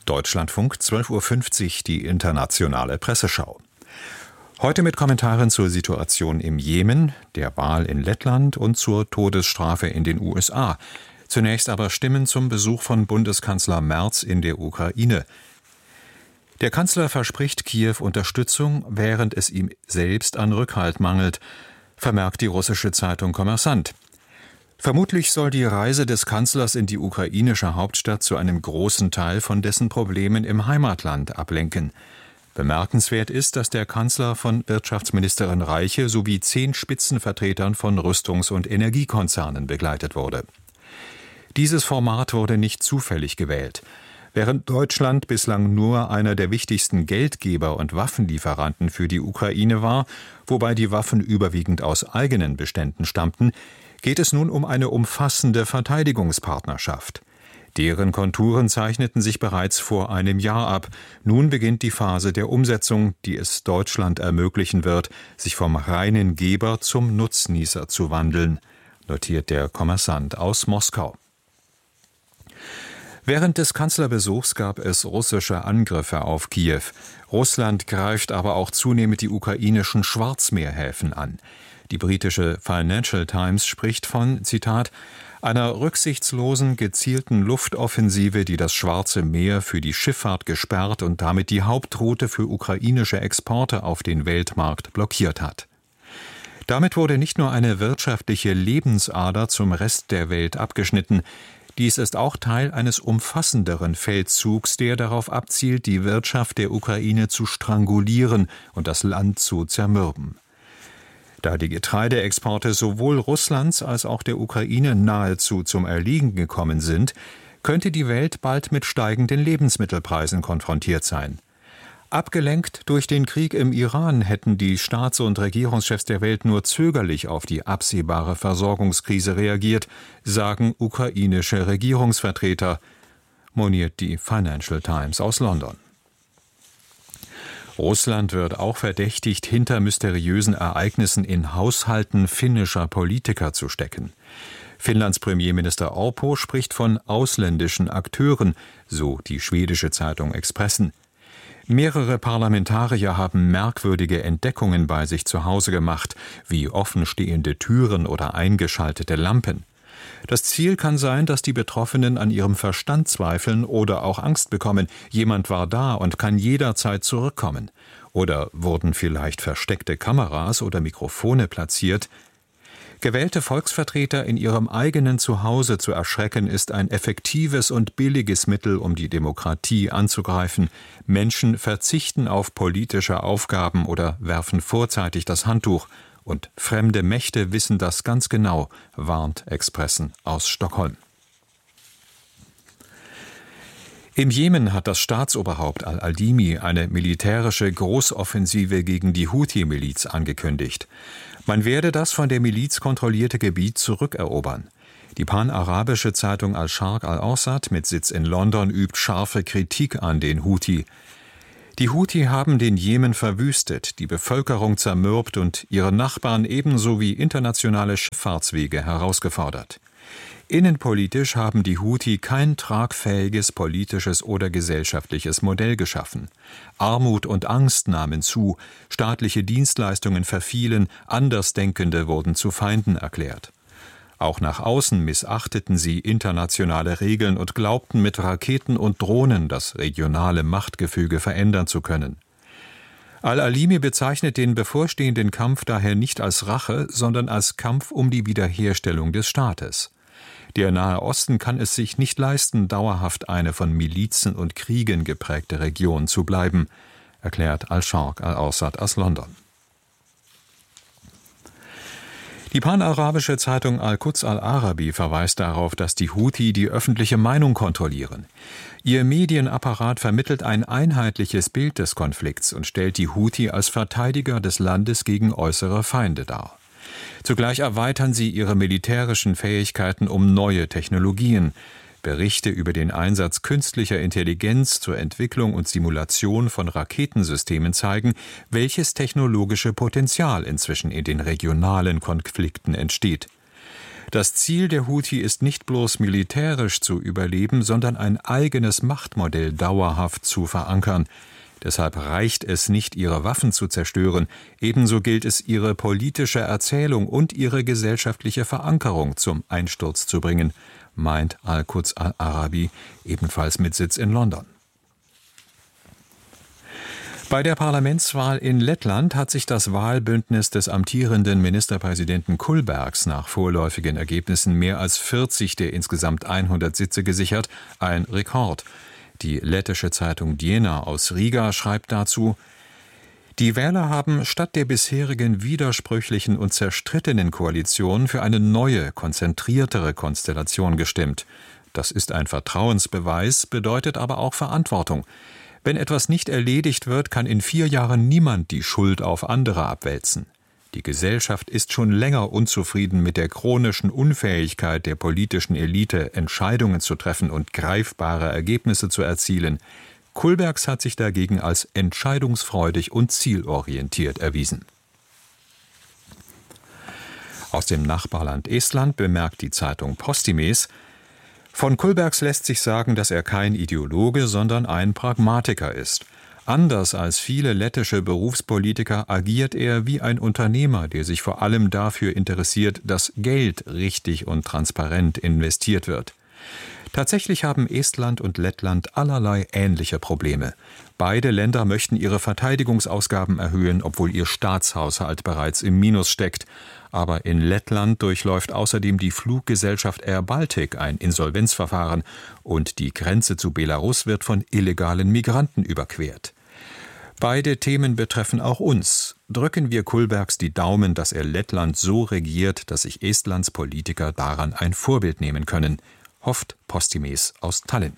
Deutschlandfunk 12.50 Uhr, die internationale Presseschau. Heute mit Kommentaren zur Situation im Jemen, der Wahl in Lettland und zur Todesstrafe in den USA. Zunächst aber Stimmen zum Besuch von Bundeskanzler Merz in der Ukraine. Der Kanzler verspricht Kiew Unterstützung, während es ihm selbst an Rückhalt mangelt, vermerkt die russische Zeitung Kommersant. Vermutlich soll die Reise des Kanzlers in die ukrainische Hauptstadt zu einem großen Teil von dessen Problemen im Heimatland ablenken. Bemerkenswert ist, dass der Kanzler von Wirtschaftsministerin Reiche sowie 10 Spitzenvertretern von Rüstungs- und Energiekonzernen begleitet wurde. Dieses Format wurde nicht zufällig gewählt. Während Deutschland bislang nur einer der wichtigsten Geldgeber und Waffenlieferanten für die Ukraine war, wobei die Waffen überwiegend aus eigenen Beständen stammten, geht es nun um eine umfassende Verteidigungspartnerschaft. Deren Konturen zeichneten sich bereits vor einem Jahr ab. Nun beginnt die Phase der Umsetzung, die es Deutschland ermöglichen wird, sich vom reinen Geber zum Nutznießer zu wandeln, notiert der Kommersant aus Moskau. Während des Kanzlerbesuchs gab es russische Angriffe auf Kiew. Russland greift aber auch zunehmend die ukrainischen Schwarzmeerhäfen an. Die britische Financial Times spricht von, Zitat, einer rücksichtslosen, gezielten Luftoffensive, die das Schwarze Meer für die Schifffahrt gesperrt und damit die Hauptroute für ukrainische Exporte auf den Weltmarkt blockiert hat. Damit wurde nicht nur eine wirtschaftliche Lebensader zum Rest der Welt abgeschnitten, dies ist auch Teil eines umfassenderen Feldzugs, der darauf abzielt, die Wirtschaft der Ukraine zu strangulieren und das Land zu zermürben. Da die Getreideexporte sowohl Russlands als auch der Ukraine nahezu zum Erliegen gekommen sind, könnte die Welt bald mit steigenden Lebensmittelpreisen konfrontiert sein. Abgelenkt durch den Krieg im Iran hätten die Staats- und Regierungschefs der Welt nur zögerlich auf die absehbare Versorgungskrise reagiert, sagen ukrainische Regierungsvertreter, moniert die Financial Times aus London. Russland wird auch verdächtigt, hinter mysteriösen Ereignissen in Haushalten finnischer Politiker zu stecken. Finnlands Premierminister Orpo spricht von ausländischen Akteuren, so die schwedische Zeitung Expressen. Mehrere Parlamentarier haben merkwürdige Entdeckungen bei sich zu Hause gemacht, wie offenstehende Türen oder eingeschaltete Lampen. Das Ziel kann sein, dass die Betroffenen an ihrem Verstand zweifeln oder auch Angst bekommen. Jemand war da und kann jederzeit zurückkommen. Oder wurden vielleicht versteckte Kameras oder Mikrofone platziert? Gewählte Volksvertreter in ihrem eigenen Zuhause zu erschrecken, ist ein effektives und billiges Mittel, um die Demokratie anzugreifen. Menschen verzichten auf politische Aufgaben oder werfen vorzeitig das Handtuch. Und fremde Mächte wissen das ganz genau, warnt Expressen aus Stockholm. Im Jemen hat das Staatsoberhaupt al-Adimi eine militärische Großoffensive gegen die Houthi-Miliz angekündigt. Man werde das von der Miliz kontrollierte Gebiet zurückerobern. Die panarabische Zeitung Al-Sharq al-Awsat mit Sitz in London übt scharfe Kritik an den Houthi. Die Houthi haben den Jemen verwüstet, die Bevölkerung zermürbt und ihre Nachbarn ebenso wie internationale Schifffahrtswege herausgefordert. Innenpolitisch haben die Houthi kein tragfähiges politisches oder gesellschaftliches Modell geschaffen. Armut und Angst nahmen zu, staatliche Dienstleistungen verfielen, Andersdenkende wurden zu Feinden erklärt. Auch nach außen missachteten sie internationale Regeln und glaubten mit Raketen und Drohnen das regionale Machtgefüge verändern zu können. Al-Alimi bezeichnet den bevorstehenden Kampf daher nicht als Rache, sondern als Kampf um die Wiederherstellung des Staates. Der Nahe Osten kann es sich nicht leisten, dauerhaft eine von Milizen und Kriegen geprägte Region zu bleiben, erklärt Al-Sharq al-Awsat aus London. Die panarabische Zeitung Al-Quds al-Arabi verweist darauf, dass die Houthi die öffentliche Meinung kontrollieren. Ihr Medienapparat vermittelt ein einheitliches Bild des Konflikts und stellt die Houthi als Verteidiger des Landes gegen äußere Feinde dar. Zugleich erweitern sie ihre militärischen Fähigkeiten um neue Technologien. Berichte über den Einsatz künstlicher Intelligenz zur Entwicklung und Simulation von Raketensystemen zeigen, welches technologische Potenzial inzwischen in den regionalen Konflikten entsteht. Das Ziel der Houthi ist nicht bloß militärisch zu überleben, sondern ein eigenes Machtmodell dauerhaft zu verankern. Deshalb reicht es nicht, ihre Waffen zu zerstören. Ebenso gilt es, ihre politische Erzählung und ihre gesellschaftliche Verankerung zum Einsturz zu bringen, meint Al-Quds al-Arabi, ebenfalls mit Sitz in London. Bei der Parlamentswahl in Lettland hat sich das Wahlbündnis des amtierenden Ministerpräsidenten Kullbergs nach vorläufigen Ergebnissen mehr als 40 der insgesamt 100 Sitze gesichert, ein Rekord. Die lettische Zeitung Diena aus Riga schreibt dazu: Die Wähler haben statt der bisherigen widersprüchlichen und zerstrittenen Koalition für eine neue, konzentriertere Konstellation gestimmt. Das ist ein Vertrauensbeweis, bedeutet aber auch Verantwortung. Wenn etwas nicht erledigt wird, kann in 4 Jahren niemand die Schuld auf andere abwälzen. Die Gesellschaft ist schon länger unzufrieden mit der chronischen Unfähigkeit der politischen Elite, Entscheidungen zu treffen und greifbare Ergebnisse zu erzielen. Kullbergs hat sich dagegen als entscheidungsfreudig und zielorientiert erwiesen. Aus dem Nachbarland Estland bemerkt die Zeitung Postimees: Von Kullbergs lässt sich sagen, dass er kein Ideologe, sondern ein Pragmatiker ist. Anders als viele lettische Berufspolitiker agiert er wie ein Unternehmer, der sich vor allem dafür interessiert, dass Geld richtig und transparent investiert wird. Tatsächlich haben Estland und Lettland allerlei ähnliche Probleme. Beide Länder möchten ihre Verteidigungsausgaben erhöhen, obwohl ihr Staatshaushalt bereits im Minus steckt. Aber in Lettland durchläuft außerdem die Fluggesellschaft Air Baltic ein Insolvenzverfahren und die Grenze zu Belarus wird von illegalen Migranten überquert. Beide Themen betreffen auch uns. Drücken wir Kullbergs die Daumen, dass er Lettland so regiert, dass sich Estlands Politiker daran ein Vorbild nehmen können, hofft Postimees aus Tallinn.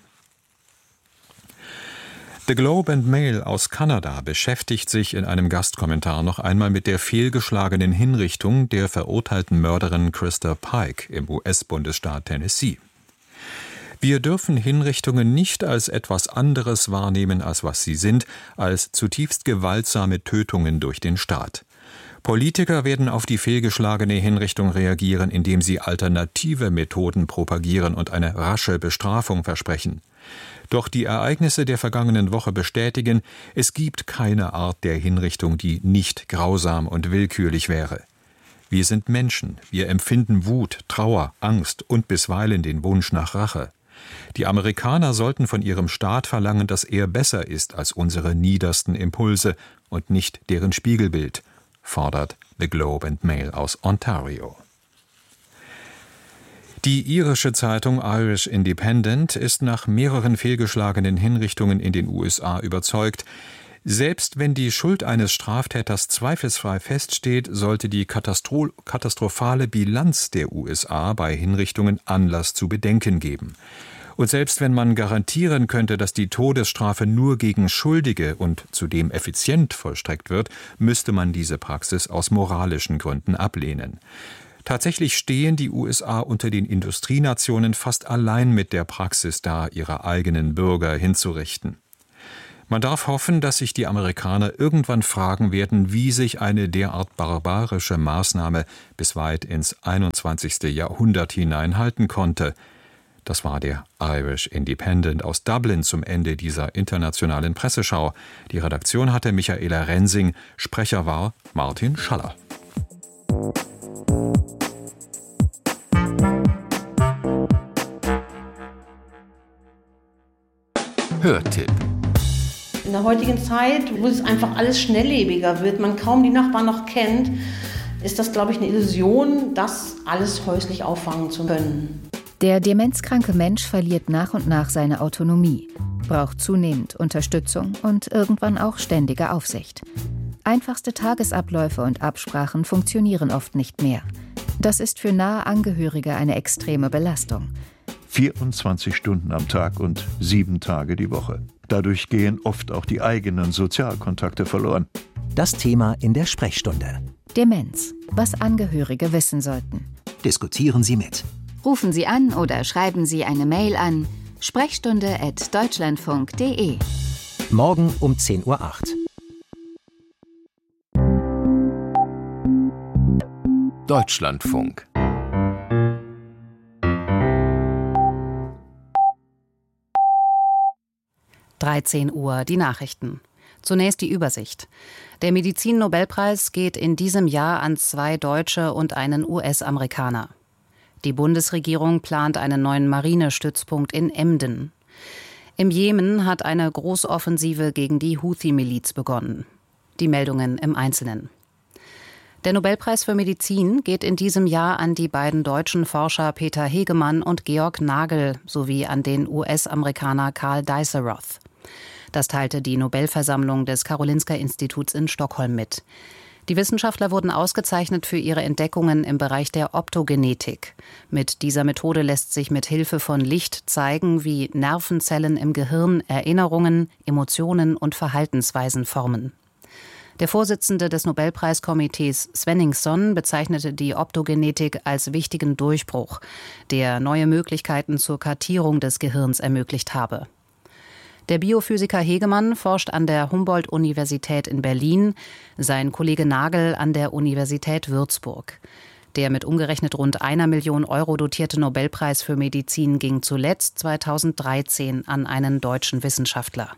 The Globe and Mail aus Kanada beschäftigt sich in einem Gastkommentar noch einmal mit der fehlgeschlagenen Hinrichtung der verurteilten Mörderin Krista Pike im US-Bundesstaat Tennessee. Wir dürfen Hinrichtungen nicht als etwas anderes wahrnehmen, als was sie sind, als zutiefst gewaltsame Tötungen durch den Staat. Politiker werden auf die fehlgeschlagene Hinrichtung reagieren, indem sie alternative Methoden propagieren und eine rasche Bestrafung versprechen. Doch die Ereignisse der vergangenen Woche bestätigen, es gibt keine Art der Hinrichtung, die nicht grausam und willkürlich wäre. Wir sind Menschen, wir empfinden Wut, Trauer, Angst und bisweilen den Wunsch nach Rache. Die Amerikaner sollten von ihrem Staat verlangen, dass er besser ist als unsere niedersten Impulse und nicht deren Spiegelbild, fordert The Globe and Mail aus Ontario. Die irische Zeitung Irish Independent ist nach mehreren fehlgeschlagenen Hinrichtungen in den USA überzeugt, selbst wenn die Schuld eines Straftäters zweifelsfrei feststeht, sollte die katastrophale Bilanz der USA bei Hinrichtungen Anlass zu Bedenken geben. Und selbst wenn man garantieren könnte, dass die Todesstrafe nur gegen Schuldige und zudem effizient vollstreckt wird, müsste man diese Praxis aus moralischen Gründen ablehnen. Tatsächlich stehen die USA unter den Industrienationen fast allein mit der Praxis da, ihre eigenen Bürger hinzurichten. Man darf hoffen, dass sich die Amerikaner irgendwann fragen werden, wie sich eine derart barbarische Maßnahme bis weit ins 21. Jahrhundert hinein halten konnte. Das war der Irish Independent aus Dublin zum Ende dieser internationalen Presseschau. Die Redaktion hatte Michaela Rensing, Sprecher war Martin Schaller. Hörtipp. In der heutigen Zeit, wo es einfach alles schnelllebiger wird, man kaum die Nachbarn noch kennt, ist das, glaube ich, eine Illusion, das alles häuslich auffangen zu können. Der demenzkranke Mensch verliert nach und nach seine Autonomie, braucht zunehmend Unterstützung und irgendwann auch ständige Aufsicht. Einfachste Tagesabläufe und Absprachen funktionieren oft nicht mehr. Das ist für nahe Angehörige eine extreme Belastung. 24 Stunden am Tag und 7 Tage die Woche. Dadurch gehen oft auch die eigenen Sozialkontakte verloren. Das Thema in der Sprechstunde. Demenz, was Angehörige wissen sollten. Diskutieren Sie mit. Rufen Sie an oder schreiben Sie eine Mail an sprechstunde@deutschlandfunk.de. Morgen um 10:08 Uhr. Deutschlandfunk. 13 Uhr die Nachrichten. Zunächst die Übersicht. Der Medizin-Nobelpreis geht in diesem Jahr an 2 Deutsche und einen US-Amerikaner. Die Bundesregierung plant einen neuen Marinestützpunkt in Emden. Im Jemen hat eine Großoffensive gegen die Houthi-Miliz begonnen. Die Meldungen im Einzelnen. Der Nobelpreis für Medizin geht in diesem Jahr an die beiden deutschen Forscher Peter Hegemann und Georg Nagel sowie an den US-Amerikaner Karl Dies-Roth. Das teilte die Nobelversammlung des Karolinska-Instituts in Stockholm mit. Die Wissenschaftler wurden ausgezeichnet für ihre Entdeckungen im Bereich der Optogenetik. Mit dieser Methode lässt sich mit Hilfe von Licht zeigen, wie Nervenzellen im Gehirn Erinnerungen, Emotionen und Verhaltensweisen formen. Der Vorsitzende des Nobelpreiskomitees Svenningsson bezeichnete die Optogenetik als wichtigen Durchbruch, der neue Möglichkeiten zur Kartierung des Gehirns ermöglicht habe. Der Biophysiker Hegemann forscht an der Humboldt-Universität in Berlin, sein Kollege Nagel an der Universität Würzburg. Der mit umgerechnet rund 1 Million Euro dotierte Nobelpreis für Medizin ging zuletzt 2013 an einen deutschen Wissenschaftler.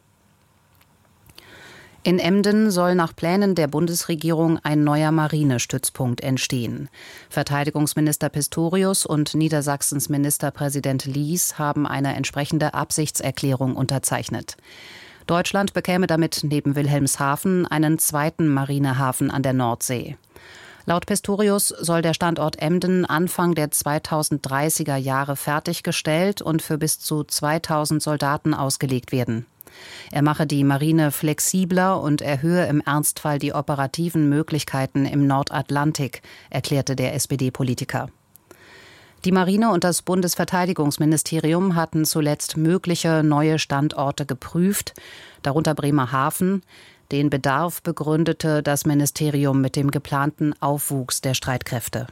In Emden soll nach Plänen der Bundesregierung ein neuer Marinestützpunkt entstehen. Verteidigungsminister Pistorius und Niedersachsens Ministerpräsident Lies haben eine entsprechende Absichtserklärung unterzeichnet. Deutschland bekäme damit neben Wilhelmshaven einen zweiten Marinehafen an der Nordsee. Laut Pistorius soll der Standort Emden Anfang der 2030er Jahre fertiggestellt und für bis zu 2000 Soldaten ausgelegt werden. Er mache die Marine flexibler und erhöhe im Ernstfall die operativen Möglichkeiten im Nordatlantik, erklärte der SPD-Politiker. Die Marine und das Bundesverteidigungsministerium hatten zuletzt mögliche neue Standorte geprüft, darunter Bremerhaven. Den Bedarf begründete das Ministerium mit dem geplanten Aufwuchs der Streitkräfte.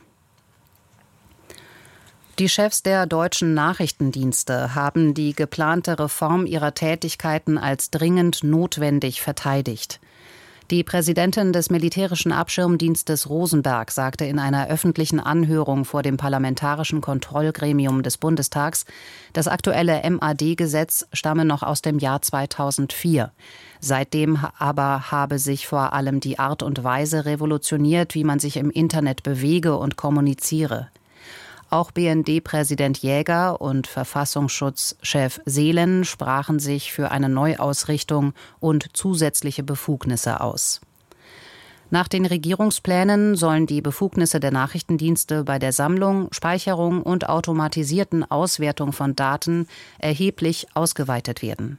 Die Chefs der deutschen Nachrichtendienste haben die geplante Reform ihrer Tätigkeiten als dringend notwendig verteidigt. Die Präsidentin des militärischen Abschirmdienstes Rosenberg sagte in einer öffentlichen Anhörung vor dem Parlamentarischen Kontrollgremium des Bundestags, das aktuelle MAD-Gesetz stamme noch aus dem Jahr 2004. Seitdem aber habe sich vor allem die Art und Weise revolutioniert, wie man sich im Internet bewege und kommuniziere. Auch BND-Präsident Jäger und Verfassungsschutzchef Seelen sprachen sich für eine Neuausrichtung und zusätzliche Befugnisse aus. Nach den Regierungsplänen sollen die Befugnisse der Nachrichtendienste bei der Sammlung, Speicherung und automatisierten Auswertung von Daten erheblich ausgeweitet werden.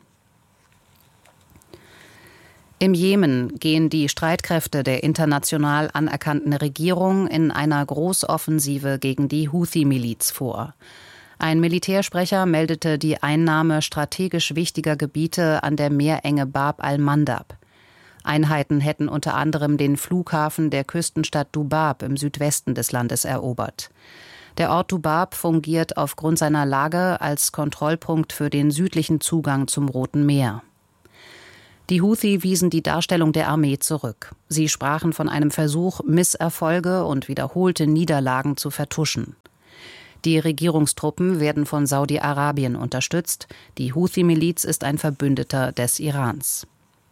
Im Jemen gehen die Streitkräfte der international anerkannten Regierung in einer Großoffensive gegen die Houthi-Miliz vor. Ein Militärsprecher meldete die Einnahme strategisch wichtiger Gebiete an der Meerenge Bab al-Mandab. Einheiten hätten unter anderem den Flughafen der Küstenstadt Dubab im Südwesten des Landes erobert. Der Ort Dubab fungiert aufgrund seiner Lage als Kontrollpunkt für den südlichen Zugang zum Roten Meer. Die Houthi wiesen die Darstellung der Armee zurück. Sie sprachen von einem Versuch, Misserfolge und wiederholte Niederlagen zu vertuschen. Die Regierungstruppen werden von Saudi-Arabien unterstützt. Die Houthi-Miliz ist ein Verbündeter des Irans.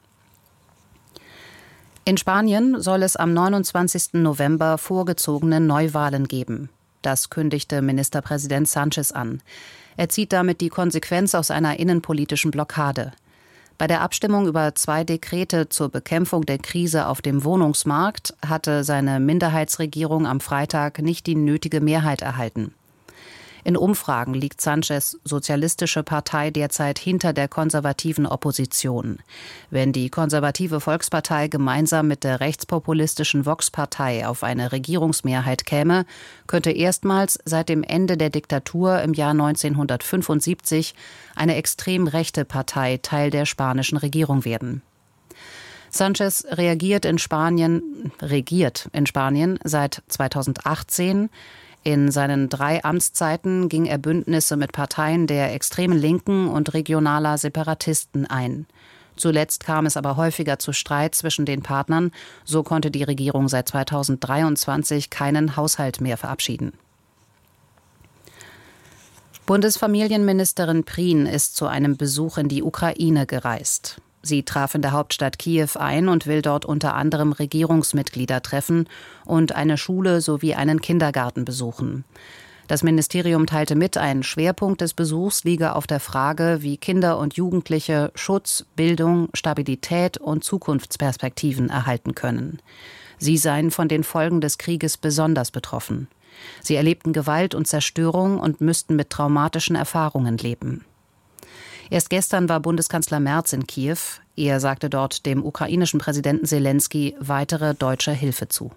In Spanien soll es am 29. November vorgezogene Neuwahlen geben. Das kündigte Ministerpräsident Sánchez an. Er zieht damit die Konsequenz aus einer innenpolitischen Blockade. Bei der Abstimmung über 2 Dekrete zur Bekämpfung der Krise auf dem Wohnungsmarkt hatte seine Minderheitsregierung am Freitag nicht die nötige Mehrheit erhalten. In Umfragen liegt Sánchez' Sozialistische Partei derzeit hinter der konservativen Opposition. Wenn die konservative Volkspartei gemeinsam mit der rechtspopulistischen Vox-Partei auf eine Regierungsmehrheit käme, könnte erstmals seit dem Ende der Diktatur im Jahr 1975 eine extrem rechte Partei Teil der spanischen Regierung werden. Sánchez regiert in Spanien seit 2018. In seinen 3 Amtszeiten ging er Bündnisse mit Parteien der extremen Linken und regionaler Separatisten ein. Zuletzt kam es aber häufiger zu Streit zwischen den Partnern. So konnte die Regierung seit 2023 keinen Haushalt mehr verabschieden. Bundesfamilienministerin Prien ist zu einem Besuch in die Ukraine gereist. Sie traf in der Hauptstadt Kiew ein und will dort unter anderem Regierungsmitglieder treffen und eine Schule sowie einen Kindergarten besuchen. Das Ministerium teilte mit, ein Schwerpunkt des Besuchs liege auf der Frage, wie Kinder und Jugendliche Schutz, Bildung, Stabilität und Zukunftsperspektiven erhalten können. Sie seien von den Folgen des Krieges besonders betroffen. Sie erlebten Gewalt und Zerstörung und müssten mit traumatischen Erfahrungen leben. Erst gestern war Bundeskanzler Merz in Kiew. Er sagte dort dem ukrainischen Präsidenten Selenskyj weitere deutsche Hilfe zu.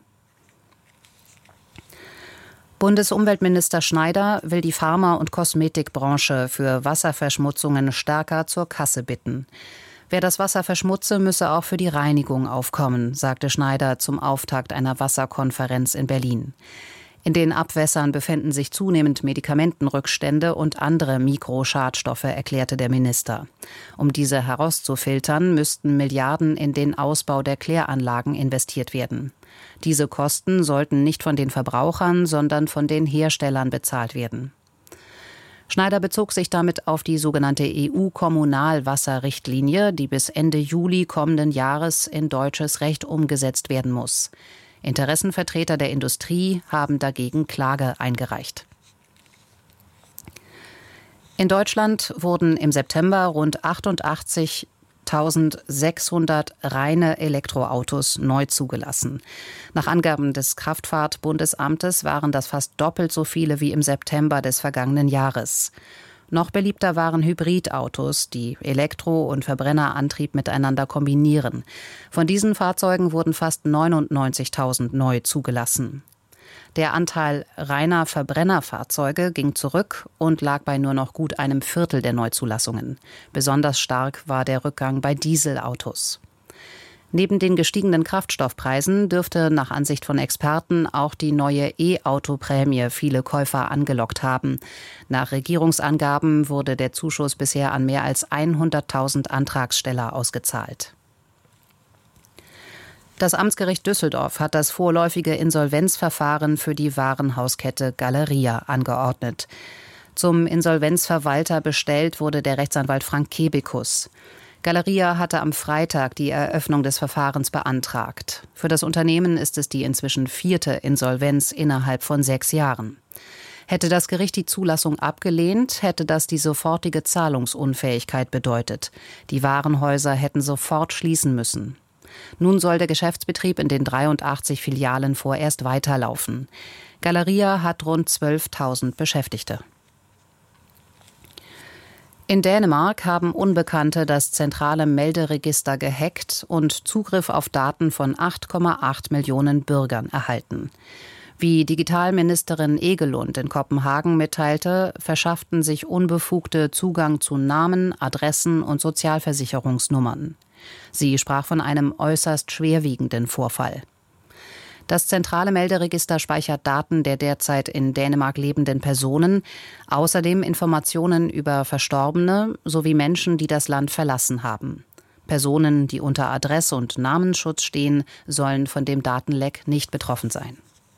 Bundesumweltminister Schneider will die Pharma- und Kosmetikbranche für Wasserverschmutzungen stärker zur Kasse bitten. Wer das Wasser verschmutze, müsse auch für die Reinigung aufkommen, sagte Schneider zum Auftakt einer Wasserkonferenz in Berlin. In den Abwässern befänden sich zunehmend Medikamentenrückstände und andere Mikroschadstoffe, erklärte der Minister. Um diese herauszufiltern, müssten Milliarden in den Ausbau der Kläranlagen investiert werden. Diese Kosten sollten nicht von den Verbrauchern, sondern von den Herstellern bezahlt werden. Schneider bezog sich damit auf die sogenannte EU-Kommunalwasserrichtlinie, die bis Ende Juli kommenden Jahres in deutsches Recht umgesetzt werden muss. Interessenvertreter der Industrie haben dagegen Klage eingereicht. In Deutschland wurden im September rund 88.600 reine Elektroautos neu zugelassen. Nach Angaben des Kraftfahrtbundesamtes waren das fast doppelt so viele wie im September des vergangenen Jahres. Noch beliebter waren Hybridautos, die Elektro- und Verbrennerantrieb miteinander kombinieren. Von diesen Fahrzeugen wurden fast 99.000 neu zugelassen. Der Anteil reiner Verbrennerfahrzeuge ging zurück und lag bei nur noch gut einem Viertel der Neuzulassungen. Besonders stark war der Rückgang bei Dieselautos. Neben den gestiegenen Kraftstoffpreisen dürfte nach Ansicht von Experten auch die neue E-Auto-Prämie viele Käufer angelockt haben. Nach Regierungsangaben wurde der Zuschuss bisher an mehr als 100.000 Antragsteller ausgezahlt. Das Amtsgericht Düsseldorf hat das vorläufige Insolvenzverfahren für die Warenhauskette Galeria angeordnet. Zum Insolvenzverwalter bestellt wurde der Rechtsanwalt Frank Kebekus. Galeria hatte am Freitag die Eröffnung des Verfahrens beantragt. Für das Unternehmen ist es die inzwischen 4. Insolvenz innerhalb von 6 Jahren. Hätte das Gericht die Zulassung abgelehnt, hätte das die sofortige Zahlungsunfähigkeit bedeutet. Die Warenhäuser hätten sofort schließen müssen. Nun soll der Geschäftsbetrieb in den 83 Filialen vorerst weiterlaufen. Galeria hat rund 12.000 Beschäftigte. In Dänemark haben Unbekannte das zentrale Melderegister gehackt und Zugriff auf Daten von 8,8 Millionen Bürgern erhalten. Wie Digitalministerin Egelund in Kopenhagen mitteilte, verschafften sich Unbefugte Zugang zu Namen, Adressen und Sozialversicherungsnummern. Sie sprach von einem äußerst schwerwiegenden Vorfall. Das zentrale Melderegister speichert Daten der derzeit in Dänemark lebenden Personen, außerdem Informationen über Verstorbene sowie Menschen, die das Land verlassen haben. Personen, die unter Adress- und Namensschutz stehen, sollen von dem Datenleck nicht betroffen sein.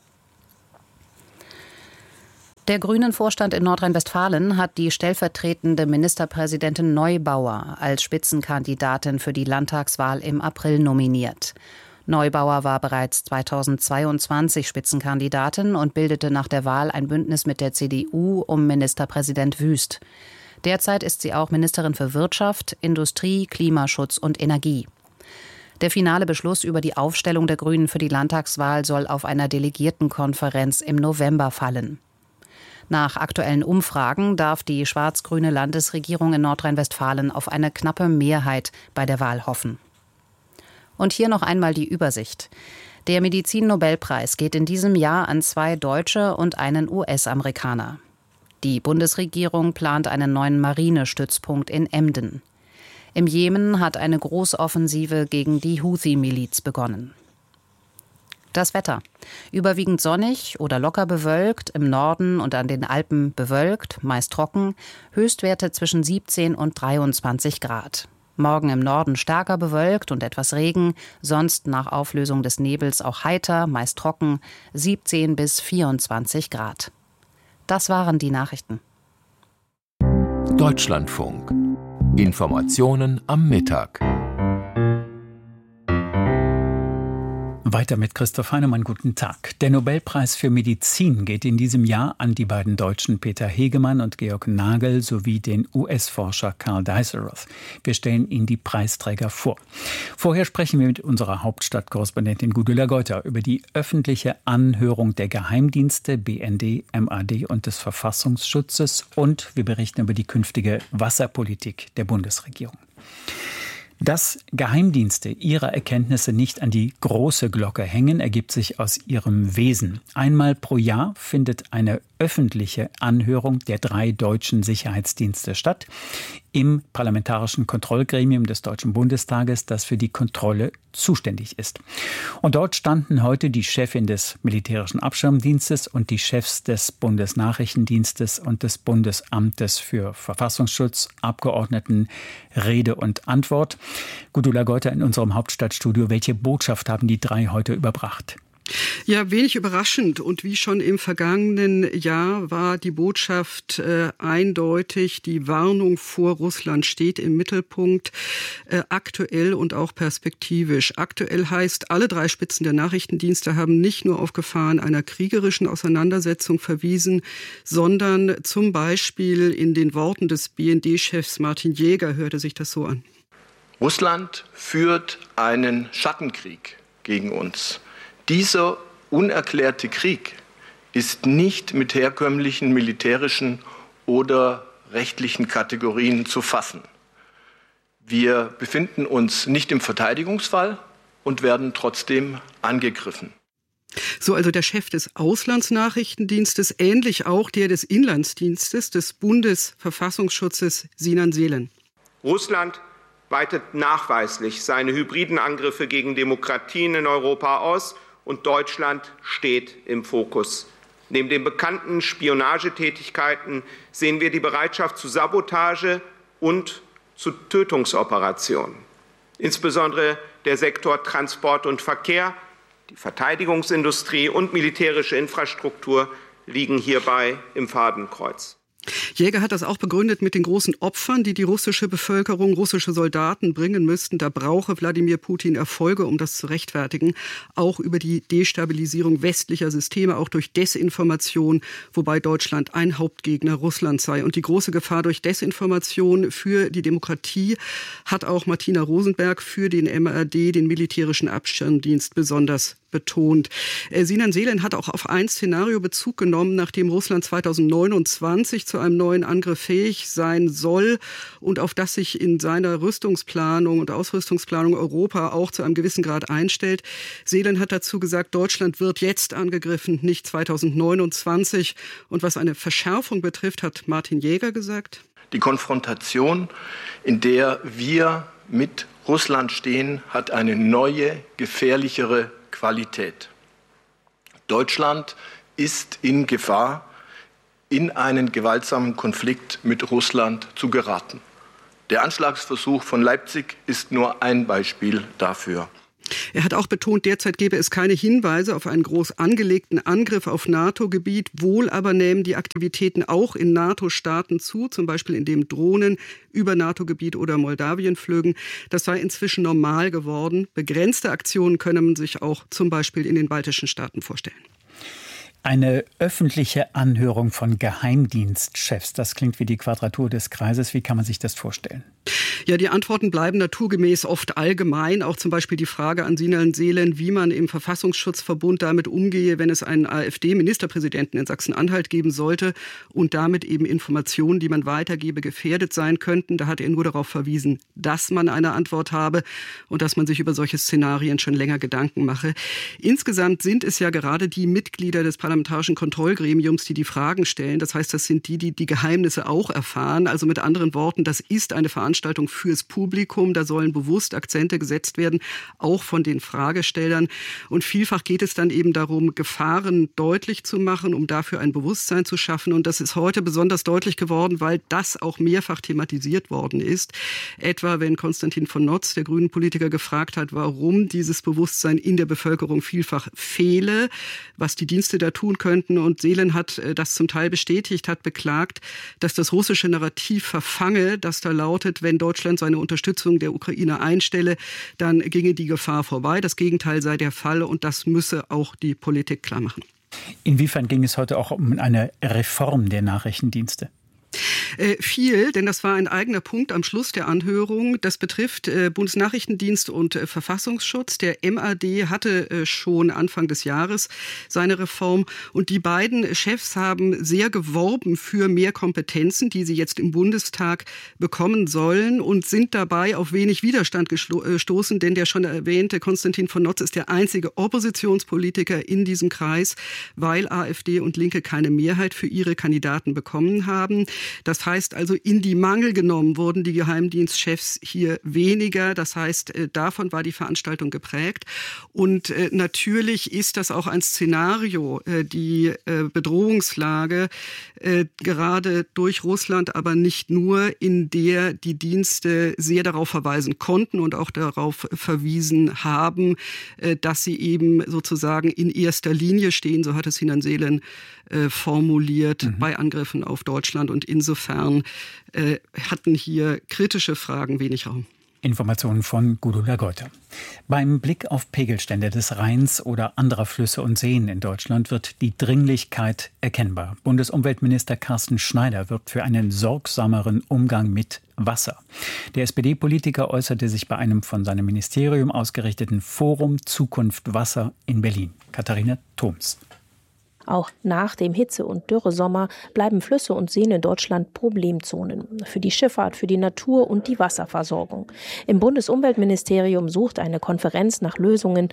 Der Grünen-Vorstand in Nordrhein-Westfalen hat die stellvertretende Ministerpräsidentin Neubauer als Spitzenkandidatin für die Landtagswahl im April nominiert. Neubauer war bereits 2022 Spitzenkandidatin und bildete nach der Wahl ein Bündnis mit der CDU um Ministerpräsident Wüst. Derzeit ist sie auch Ministerin für Wirtschaft, Industrie, Klimaschutz und Energie. Der finale Beschluss über die Aufstellung der Grünen für die Landtagswahl soll auf einer Delegiertenkonferenz im November fallen. Nach aktuellen Umfragen darf die schwarz-grüne Landesregierung in Nordrhein-Westfalen auf eine knappe Mehrheit bei der Wahl hoffen. Und hier noch einmal die Übersicht. Der Medizin-Nobelpreis geht in diesem Jahr an 2 Deutsche und einen US-Amerikaner. Die Bundesregierung plant einen neuen Marinestützpunkt in Emden. Im Jemen hat eine Großoffensive gegen die Houthi-Miliz begonnen. Das Wetter. Überwiegend sonnig oder locker bewölkt, im Norden und an den Alpen bewölkt, meist trocken, Höchstwerte zwischen 17 und 23 Grad. Morgen im Norden stärker bewölkt und etwas Regen, sonst nach Auflösung des Nebels auch heiter, meist trocken, 17 bis 24 Grad. Das waren die Nachrichten. Deutschlandfunk. Informationen am Mittag. Weiter mit Christoph Heinemann, guten Tag. Der Nobelpreis für Medizin geht in diesem Jahr an die beiden Deutschen Peter Hegemann und Georg Nagel sowie den US-Forscher Karl Dies-Rath. Wir stellen Ihnen die Preisträger vor. Vorher sprechen wir mit unserer Hauptstadtkorrespondentin Gudula Geuter über die öffentliche Anhörung der Geheimdienste BND, MAD und des Verfassungsschutzes und wir berichten über die künftige Wasserpolitik der Bundesregierung. Dass Geheimdienste ihre Erkenntnisse nicht an die große Glocke hängen, ergibt sich aus ihrem Wesen. Einmal pro Jahr findet eine öffentliche Anhörung der 3 deutschen Sicherheitsdienste statt im Parlamentarischen Kontrollgremium des Deutschen Bundestages, das für die Kontrolle zuständig ist. Und dort standen heute die Chefin des Militärischen Abschirmdienstes und die Chefs des Bundesnachrichtendienstes und des Bundesamtes für Verfassungsschutz, Abgeordneten Rede und Antwort. Gudula Geuter in unserem Hauptstadtstudio. Welche Botschaft haben die 3 heute überbracht? Ja, wenig überraschend. Und wie schon im vergangenen Jahr war die Botschaft eindeutig. Die Warnung vor Russland steht im Mittelpunkt, aktuell und auch perspektivisch. Aktuell heißt, alle 3 Spitzen der Nachrichtendienste haben nicht nur auf Gefahren einer kriegerischen Auseinandersetzung verwiesen, sondern zum Beispiel in den Worten des BND-Chefs Martin Jäger hörte sich das so an. Russland führt einen Schattenkrieg gegen uns. Dieser unerklärte Krieg ist nicht mit herkömmlichen militärischen oder rechtlichen Kategorien zu fassen. Wir befinden uns nicht im Verteidigungsfall und werden trotzdem angegriffen. So also der Chef des Auslandsnachrichtendienstes, ähnlich auch der des Inlandsdienstes des Bundesverfassungsschutzes Sinan Seelen. Russland weitet nachweislich seine hybriden Angriffe gegen Demokratien in Europa aus und Deutschland steht im Fokus. Neben den bekannten Spionagetätigkeiten sehen wir die Bereitschaft zu Sabotage und zu Tötungsoperationen. Insbesondere der Sektor Transport und Verkehr, die Verteidigungsindustrie und militärische Infrastruktur liegen hierbei im Fadenkreuz. Jäger hat das auch begründet mit den großen Opfern, die die russische Bevölkerung, russische Soldaten bringen müssten. Da brauche Wladimir Putin Erfolge, um das zu rechtfertigen. Auch über die Destabilisierung westlicher Systeme, auch durch Desinformation, wobei Deutschland ein Hauptgegner Russlands sei. Und die große Gefahr durch Desinformation für die Demokratie hat auch Martina Rosenberg für den MAD, den Militärischen Abschirmdienst, besonders betont. Sinan Seelen hat auch auf ein Szenario Bezug genommen, nachdem Russland 2029 zu einem neuen Angriff fähig sein soll und auf das sich in seiner Rüstungsplanung und Ausrüstungsplanung Europa auch zu einem gewissen Grad einstellt. Seelen hat dazu gesagt, Deutschland wird jetzt angegriffen, nicht 2029. Und was eine Verschärfung betrifft, hat Martin Jäger gesagt: Die Konfrontation, in der wir mit Russland stehen, hat eine neue, gefährlichere Qualität. Deutschland ist in Gefahr, in einen gewaltsamen Konflikt mit Russland zu geraten. Der Anschlagsversuch von Leipzig ist nur ein Beispiel dafür. Er hat auch betont, derzeit gäbe es keine Hinweise auf einen groß angelegten Angriff auf NATO-Gebiet. Wohl aber nehmen die Aktivitäten auch in NATO-Staaten zu, zum Beispiel indem Drohnen über NATO-Gebiet oder Moldawien flögen. Das sei inzwischen normal geworden. Begrenzte Aktionen könne man sich auch zum Beispiel in den baltischen Staaten vorstellen. Eine öffentliche Anhörung von Geheimdienstchefs, das klingt wie die Quadratur des Kreises. Wie kann man sich das vorstellen? Ja, die Antworten bleiben naturgemäß oft allgemein. Auch zum Beispiel die Frage an Sinan Seelen, wie man im Verfassungsschutzverbund damit umgehe, wenn es einen AfD-Ministerpräsidenten in Sachsen-Anhalt geben sollte und damit eben Informationen, die man weitergebe, gefährdet sein könnten. Da hat er nur darauf verwiesen, dass man eine Antwort habe und dass man sich über solche Szenarien schon länger Gedanken mache. Insgesamt sind es ja gerade die Mitglieder des Parlamentarischen Kontrollgremiums, die Fragen stellen. Das heißt, das sind die Geheimnisse auch erfahren. Also mit anderen Worten, das ist eine Veranstaltung fürs Publikum. Da sollen bewusst Akzente gesetzt werden, auch von den Fragestellern. Und vielfach geht es dann eben darum, Gefahren deutlich zu machen, um dafür ein Bewusstsein zu schaffen. Und das ist heute besonders deutlich geworden, weil das auch mehrfach thematisiert worden ist. Etwa, wenn Konstantin von Notz, der grünen Politiker, gefragt hat, warum dieses Bewusstsein in der Bevölkerung vielfach fehle, was die Dienste da tun könnten. Und Seelen hat das zum Teil bestätigt, hat beklagt, dass das russische Narrativ verfange, das da lautet, wenn Deutschland seine Unterstützung der Ukraine einstelle, dann ginge die Gefahr vorbei. Das Gegenteil sei der Fall und das müsse auch die Politik klar machen. Inwiefern ging es heute auch um eine Reform der Nachrichtendienste? Viel, denn das war ein eigener Punkt am Schluss der Anhörung. Das betrifft Bundesnachrichtendienst und Verfassungsschutz. Der MAD hatte schon Anfang des Jahres seine Reform. Und die beiden Chefs haben sehr geworben für mehr Kompetenzen, die sie jetzt im Bundestag bekommen sollen und sind dabei auf wenig Widerstand gestoßen. Denn der schon erwähnte Konstantin von Notz ist der einzige Oppositionspolitiker in diesem Kreis, weil AfD und Linke keine Mehrheit für ihre Kandidaten bekommen haben. Das heißt also, in die Mangel genommen wurden die Geheimdienstchefs hier weniger. Das heißt, davon war die Veranstaltung geprägt. Und natürlich ist das auch ein Szenario, die Bedrohungslage, gerade durch Russland, aber nicht nur, in der die Dienste sehr darauf verweisen konnten und auch darauf verwiesen haben, dass sie eben sozusagen in erster Linie stehen, so hat es Sinan Seelen formuliert, bei Angriffen auf Deutschland. Und insofern hatten hier kritische Fragen wenig Raum. Informationen von Gudula Geuter. Beim Blick auf Pegelstände des Rheins oder anderer Flüsse und Seen in Deutschland wird die Dringlichkeit erkennbar. Bundesumweltminister Carsten Schneider wirbt für einen sorgsameren Umgang mit Wasser. Der SPD-Politiker äußerte sich bei einem von seinem Ministerium ausgerichteten Forum Zukunft Wasser in Berlin. Katharina Thoms. Auch nach dem Hitze- und Dürresommer bleiben Flüsse und Seen in Deutschland Problemzonen. Für die Schifffahrt, für die Natur und die Wasserversorgung. Im Bundesumweltministerium sucht eine Konferenz nach Lösungen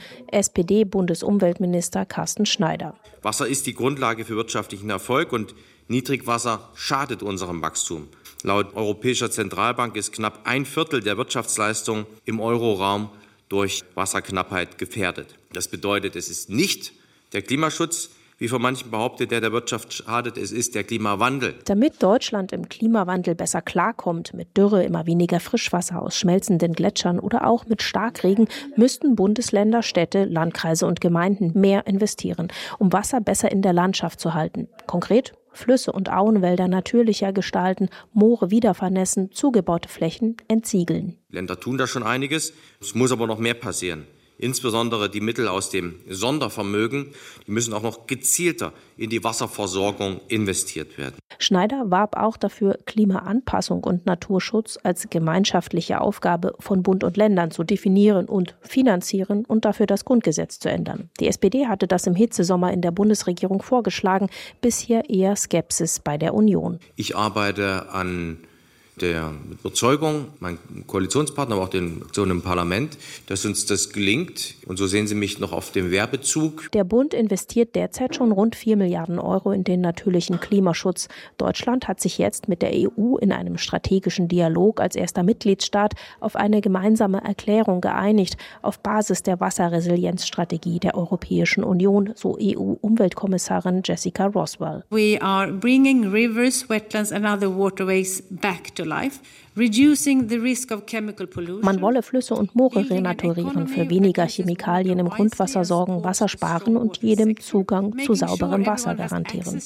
SPD-Bundesumweltminister Carsten Schneider. Wasser ist die Grundlage für wirtschaftlichen Erfolg und Niedrigwasser schadet unserem Wachstum. Laut Europäischer Zentralbank ist knapp 1/4 der Wirtschaftsleistung im Euroraum durch Wasserknappheit gefährdet. Das bedeutet, es ist nicht der Klimaschutz, wie von manchen behauptet, der Wirtschaft schadet, es ist der Klimawandel. Damit Deutschland im Klimawandel besser klarkommt, mit Dürre, immer weniger Frischwasser aus schmelzenden Gletschern oder auch mit Starkregen, müssten Bundesländer, Städte, Landkreise und Gemeinden mehr investieren, um Wasser besser in der Landschaft zu halten. Konkret Flüsse und Auenwälder natürlicher gestalten, Moore wieder vernässen, zugebaute Flächen entsiegeln. Länder tun da schon einiges, es muss aber noch mehr passieren. Insbesondere die Mittel aus dem Sondervermögen, die müssen auch noch gezielter in die Wasserversorgung investiert werden. Schneider warb auch dafür, Klimaanpassung und Naturschutz als gemeinschaftliche Aufgabe von Bund und Ländern zu definieren und finanzieren und dafür das Grundgesetz zu ändern. Die SPD hatte das im Hitzesommer in der Bundesregierung vorgeschlagen, bisher eher Skepsis bei der Union. Ich arbeite an der Überzeugung, mein Koalitionspartner, aber auch den Fraktionen im Parlament, dass uns das gelingt. Und so sehen Sie mich noch auf dem Werbezug. Der Bund investiert derzeit schon rund 4 Milliarden Euro in den natürlichen Klimaschutz. Deutschland hat sich jetzt mit der EU in einem strategischen Dialog als erster Mitgliedstaat auf eine gemeinsame Erklärung geeinigt, auf Basis der Wasserresilienzstrategie der Europäischen Union, so EU-Umweltkommissarin Jessica Roswell. We are bringing rivers, wetlands and other waterways back to life, reducing the risk of chemical pollution. Man wolle Flüsse und Moore renaturieren, für weniger Chemikalien im Grundwasser sorgen, Wasser sparen und jedem Zugang zu sauberem Wasser garantieren.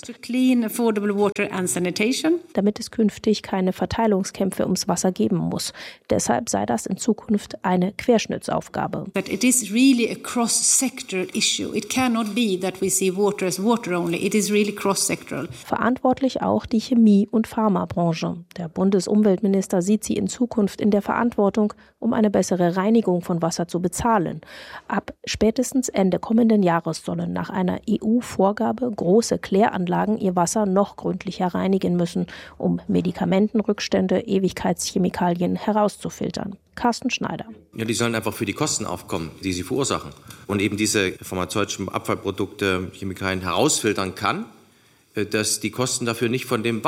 Damit es künftig keine Verteilungskämpfe ums Wasser geben muss. Deshalb sei das in Zukunft eine Querschnittsaufgabe. But it is really a cross-sectoral issue. It cannot be that we see water as water only. It is really cross-sectoral. Verantwortlich auch die Chemie- und Pharmabranche. Der Bundesumweltminister sieht sie in Zukunft in der Verantwortung, um eine bessere Reinigung von Wasser zu bezahlen. Ab spätestens Ende kommenden Jahres sollen nach einer EU-Vorgabe große Kläranlagen ihr Wasser noch gründlicher reinigen müssen, um Medikamentenrückstände, Ewigkeitschemikalien herauszufiltern. Carsten Schneider. Ja, die sollen einfach für die Kosten aufkommen, die sie verursachen. Und eben diese pharmazeutischen Abfallprodukte, Chemikalien herausfiltern kann, dass die Kosten dafür nicht von dem Wasser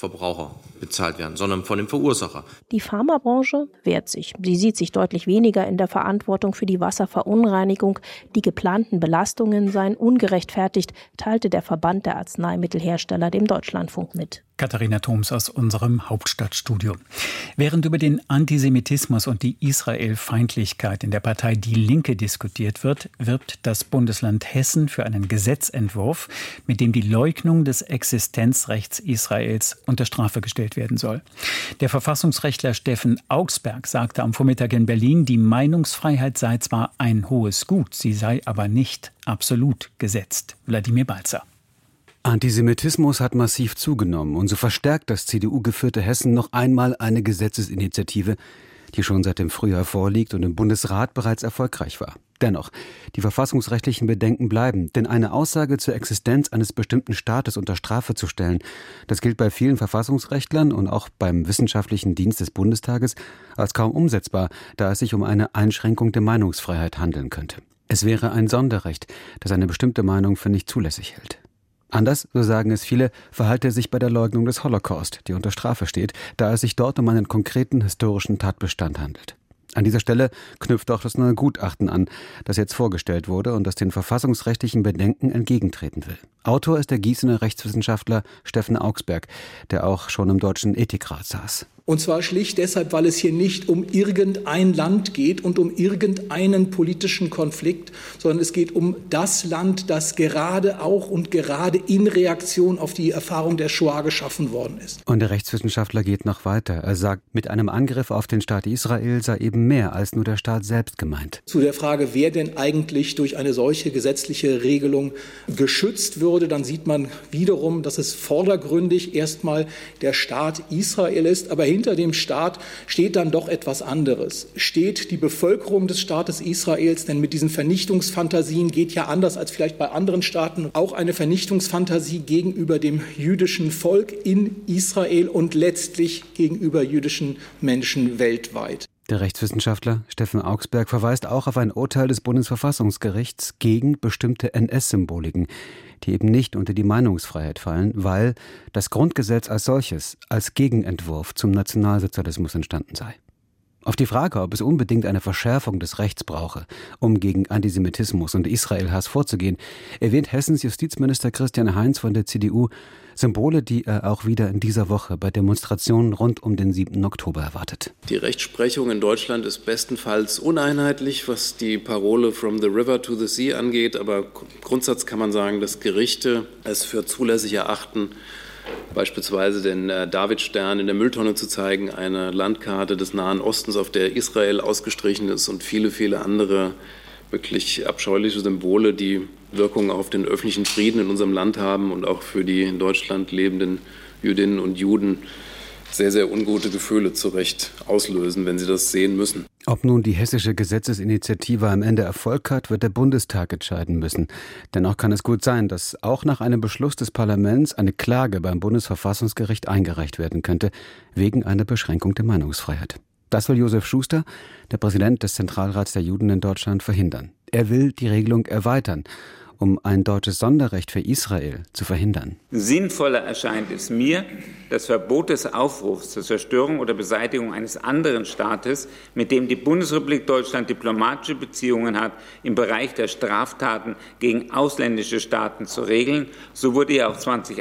Verbraucher bezahlt werden, sondern von dem Verursacher. Die Pharmabranche wehrt sich. Sie sieht sich deutlich weniger in der Verantwortung für die Wasserverunreinigung. Die geplanten Belastungen seien ungerechtfertigt, teilte der Verband der Arzneimittelhersteller dem Deutschlandfunk mit. Katharina Thoms aus unserem Hauptstadtstudio. Während über den Antisemitismus und die Israelfeindlichkeit in der Partei Die Linke diskutiert wird, wirbt das Bundesland Hessen für einen Gesetzentwurf, mit dem die Leugnung des Existenzrechts Israels unter Strafe gestellt werden soll. Der Verfassungsrechtler Steffen Augsberg sagte am Vormittag in Berlin, die Meinungsfreiheit sei zwar ein hohes Gut, sie sei aber nicht absolut gesetzt. Wladimir Balzer. Antisemitismus hat massiv zugenommen und so verstärkt das CDU-geführte Hessen noch einmal eine Gesetzesinitiative, die schon seit dem Frühjahr vorliegt und im Bundesrat bereits erfolgreich war. Dennoch, die verfassungsrechtlichen Bedenken bleiben, denn eine Aussage zur Existenz eines bestimmten Staates unter Strafe zu stellen, das gilt bei vielen Verfassungsrechtlern und auch beim Wissenschaftlichen Dienst des Bundestages als kaum umsetzbar, da es sich um eine Einschränkung der Meinungsfreiheit handeln könnte. Es wäre ein Sonderrecht, das eine bestimmte Meinung für nicht zulässig hält. Anders, so sagen es viele, verhalte er sich bei der Leugnung des Holocaust, die unter Strafe steht, da es sich dort um einen konkreten historischen Tatbestand handelt. An dieser Stelle knüpft auch das neue Gutachten an, das jetzt vorgestellt wurde und das den verfassungsrechtlichen Bedenken entgegentreten will. Autor ist der Gießener Rechtswissenschaftler Steffen Augsberg, der auch schon im Deutschen Ethikrat saß. Und zwar schlicht deshalb, weil es hier nicht um irgendein Land geht und um irgendeinen politischen Konflikt, sondern es geht um das Land, das gerade auch und gerade in Reaktion auf die Erfahrung der Shoah geschaffen worden ist. Und der Rechtswissenschaftler geht noch weiter. Er sagt, mit einem Angriff auf den Staat Israel sei eben mehr als nur der Staat selbst gemeint. Zu der Frage, wer denn eigentlich durch eine solche gesetzliche Regelung geschützt würde, dann sieht man wiederum, dass es vordergründig erstmal der Staat Israel ist, aber hinter dem Staat steht dann doch etwas anderes. Steht die Bevölkerung des Staates Israels, denn mit diesen Vernichtungsfantasien geht ja anders als vielleicht bei anderen Staaten auch eine Vernichtungsfantasie gegenüber dem jüdischen Volk in Israel und letztlich gegenüber jüdischen Menschen weltweit. Der Rechtswissenschaftler Steffen Augsberg verweist auch auf ein Urteil des Bundesverfassungsgerichts gegen bestimmte NS-Symboliken, die eben nicht unter die Meinungsfreiheit fallen, weil das Grundgesetz als solches als Gegenentwurf zum Nationalsozialismus entstanden sei. Auf die Frage, ob es unbedingt eine Verschärfung des Rechts brauche, um gegen Antisemitismus und Israelhass vorzugehen, erwähnt Hessens Justizminister Christian Heinz von der CDU Symbole, die er auch wieder in dieser Woche bei Demonstrationen rund um den 7. Oktober erwartet. Die Rechtsprechung in Deutschland ist bestenfalls uneinheitlich, was die Parole "From the river to the sea" angeht. Aber im Grundsatz kann man sagen, dass Gerichte es für zulässig erachten, beispielsweise den Davidstern in der Mülltonne zu zeigen, eine Landkarte des Nahen Ostens, auf der Israel ausgestrichen ist und viele, viele andere wirklich abscheuliche Symbole, die Wirkung auf den öffentlichen Frieden in unserem Land haben und auch für die in Deutschland lebenden Jüdinnen und Juden sehr, sehr ungute Gefühle zu Recht auslösen, wenn sie das sehen müssen. Ob nun die hessische Gesetzesinitiative am Ende Erfolg hat, wird der Bundestag entscheiden müssen. Dennoch kann es gut sein, dass auch nach einem Beschluss des Parlaments eine Klage beim Bundesverfassungsgericht eingereicht werden könnte, wegen einer Beschränkung der Meinungsfreiheit. Das will Josef Schuster, der Präsident des Zentralrats der Juden in Deutschland, verhindern. Er will die Regelung erweitern, um ein deutsches Sonderrecht für Israel zu verhindern. Sinnvoller erscheint es mir, das Verbot des Aufrufs zur Zerstörung oder Beseitigung eines anderen Staates, mit dem die Bundesrepublik Deutschland diplomatische Beziehungen hat, im Bereich der Straftaten gegen ausländische Staaten zu regeln. So wurde ja auch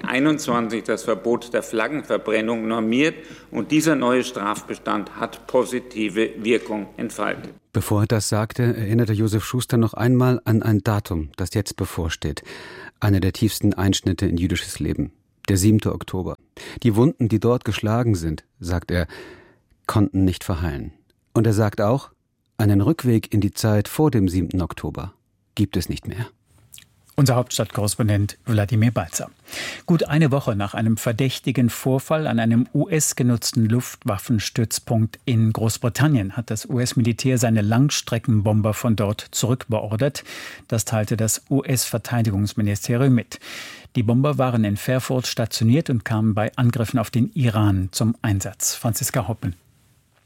2021 das Verbot der Flaggenverbrennung normiert und dieser neue Strafbestand hat positive Wirkung entfaltet. Bevor er das sagte, erinnerte Josef Schuster noch einmal an ein Datum, das jetzt bevorsteht. Einer der tiefsten Einschnitte in jüdisches Leben. Der 7. Oktober. Die Wunden, die dort geschlagen sind, sagt er, konnten nicht verheilen. Und er sagt auch, einen Rückweg in die Zeit vor dem 7. Oktober gibt es nicht mehr. Unser Hauptstadtkorrespondent Wladimir Balzer. Gut eine Woche nach einem verdächtigen Vorfall an einem US-genutzten Luftwaffenstützpunkt in Großbritannien hat das US-Militär seine Langstreckenbomber von dort zurückbeordert. Das teilte das US-Verteidigungsministerium mit. Die Bomber waren in Fairford stationiert und kamen bei Angriffen auf den Iran zum Einsatz. Franziska Hoppen.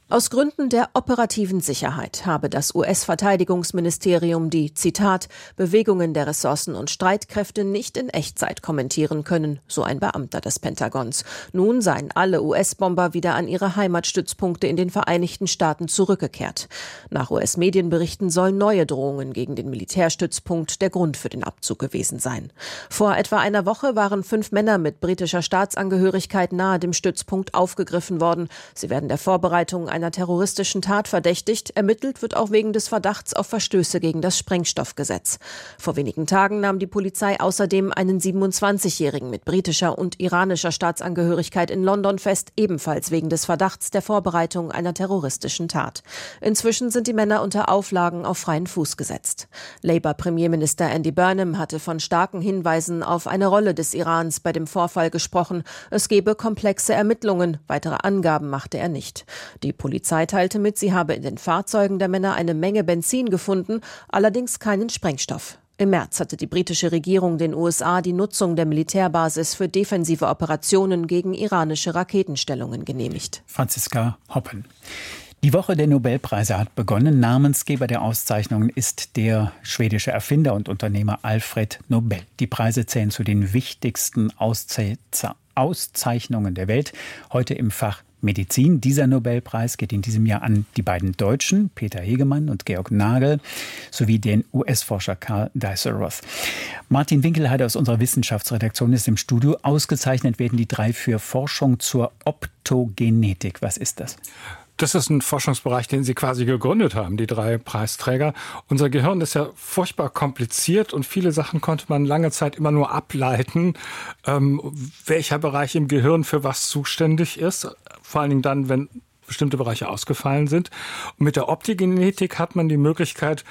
Aus Gründen der operativen Sicherheit habe das US-Verteidigungsministerium die, Zitat, Bewegungen der Ressourcen und Streitkräfte nicht in Echtzeit kommentieren können, so ein Beamter des Pentagons. Nun seien alle US-Bomber wieder an ihre Heimatstützpunkte in den Vereinigten Staaten zurückgekehrt. Nach US-Medienberichten sollen neue Drohungen gegen den Militärstützpunkt der Grund für den Abzug gewesen sein. Vor etwa einer Woche waren 5 Männer mit britischer Staatsangehörigkeit nahe dem Stützpunkt aufgegriffen worden. Sie werden der Vorbereitung einer terroristischen Tat verdächtigt. Ermittelt wird auch wegen des Verdachts auf Verstöße gegen das Sprengstoffgesetz. Vor wenigen Tagen nahm die Polizei außerdem einen 27-Jährigen mit britischer und iranischer Staatsangehörigkeit in London fest, ebenfalls wegen des Verdachts der Vorbereitung einer terroristischen Tat. Inzwischen sind die Männer unter Auflagen auf freien Fuß gesetzt. Labour-Premierminister Andy Burnham hatte von starken Hinweisen auf eine Rolle des Irans bei dem Vorfall gesprochen. Es gebe komplexe Ermittlungen. Weitere Angaben machte er nicht. Die Polizei teilte mit, sie habe in den Fahrzeugen der Männer eine Menge Benzin gefunden, allerdings keinen Sprengstoff. Im März hatte die britische Regierung den USA die Nutzung der Militärbasis für defensive Operationen gegen iranische Raketenstellungen genehmigt. Franziska Hoppen. Die Woche der Nobelpreise hat begonnen. Namensgeber der Auszeichnungen ist der schwedische Erfinder und Unternehmer Alfred Nobel. Die Preise zählen zu den wichtigsten Auszeichnungen der Welt. Heute im Fach Medizin. Dieser Nobelpreis geht in diesem Jahr an die beiden Deutschen, Peter Hegemann und Georg Nagel, sowie den US-Forscher Karl Dijsselroth. Martin Winkelheide aus unserer Wissenschaftsredaktion ist im Studio. Ausgezeichnet werden die 3 für Forschung zur Optogenetik. Was ist das? Das ist ein Forschungsbereich, den Sie quasi gegründet haben, die 3 Preisträger. Unser Gehirn ist ja furchtbar kompliziert und viele Sachen konnte man lange Zeit immer nur ableiten, welcher Bereich im Gehirn für was zuständig ist. Vor allen Dingen dann, wenn bestimmte Bereiche ausgefallen sind. Und mit der Optogenetik hat man die Möglichkeit,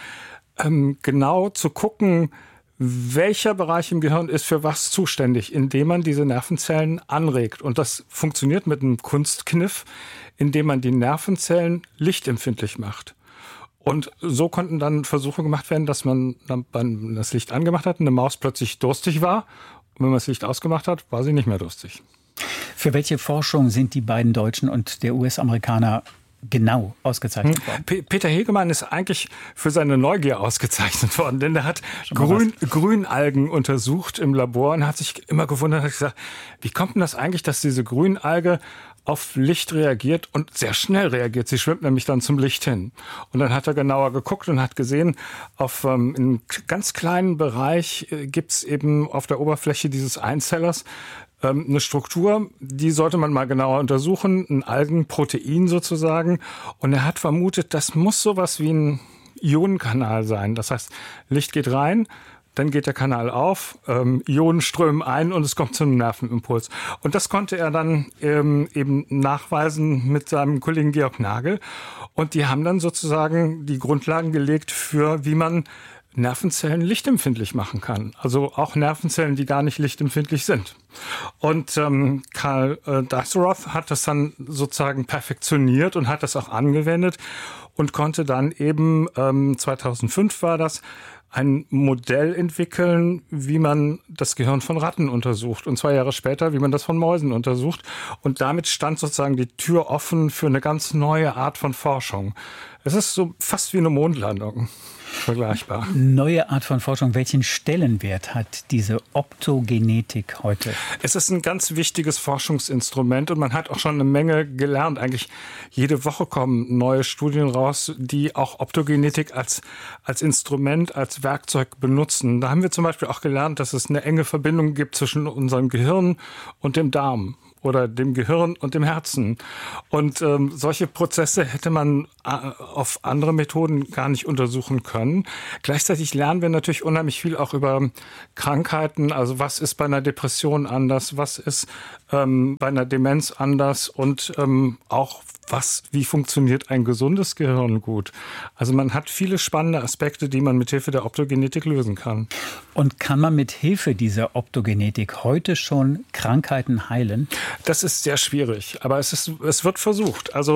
genau zu gucken, welcher Bereich im Gehirn ist für was zuständig, indem man diese Nervenzellen anregt. Und das funktioniert mit einem Kunstkniff, indem man die Nervenzellen lichtempfindlich macht. Und so konnten dann Versuche gemacht werden, dass man, wenn man das Licht angemacht hat, eine Maus plötzlich durstig war. Und wenn man das Licht ausgemacht hat, war sie nicht mehr durstig. Für welche Forschung sind die beiden Deutschen und der US-Amerikaner genau ausgezeichnet worden? Peter Hegemann ist eigentlich für seine Neugier ausgezeichnet worden, denn er hat Grünalgen untersucht im Labor und hat sich immer gewundert, hat gesagt, wie kommt denn das eigentlich, dass diese Grünalge auf Licht reagiert und sehr schnell reagiert. Sie schwimmt nämlich dann zum Licht hin. Und dann hat er genauer geguckt und hat gesehen, auf einem ganz kleinen Bereich gibt's eben auf der Oberfläche dieses Einzellers eine Struktur, die sollte man mal genauer untersuchen, ein Algenprotein sozusagen. Und er hat vermutet, das muss sowas wie ein Ionenkanal sein. Das heißt, Licht geht rein, dann geht der Kanal auf, Ionen strömen ein und es kommt zu einem Nervenimpuls. Und das konnte er dann eben nachweisen mit seinem Kollegen Georg Nagel. Und die haben dann sozusagen die Grundlagen gelegt für, wie man Nervenzellen lichtempfindlich machen kann. Also auch Nervenzellen, die gar nicht lichtempfindlich sind. Und Karl Dijsselroth hat das dann sozusagen perfektioniert und hat das auch angewendet und konnte dann eben, 2005 war das, ein Modell entwickeln, wie man das Gehirn von Ratten untersucht. Und 2 Jahre später, wie man das von Mäusen untersucht. Und damit stand sozusagen die Tür offen für eine ganz neue Art von Forschung. Es ist so fast wie eine Mondlandung. Vergleichbar. Neue Art von Forschung. Welchen Stellenwert hat diese Optogenetik heute? Es ist ein ganz wichtiges Forschungsinstrument und man hat auch schon eine Menge gelernt. Eigentlich jede Woche kommen neue Studien raus, die auch Optogenetik als Instrument, als Werkzeug benutzen. Da haben wir zum Beispiel auch gelernt, dass es eine enge Verbindung gibt zwischen unserem Gehirn und dem Darm oder dem Gehirn und dem Herzen. Und solche Prozesse hätte man auf andere Methoden gar nicht untersuchen können. Gleichzeitig lernen wir natürlich unheimlich viel auch über Krankheiten. Also was ist bei einer Depression anders, was ist bei einer Demenz anders und auch wie funktioniert ein gesundes Gehirn gut. Also man hat viele spannende Aspekte, die man mit Hilfe der Optogenetik lösen kann. Und kann man mit Hilfe dieser Optogenetik heute schon Krankheiten heilen? Das ist sehr schwierig, aber es wird versucht. Also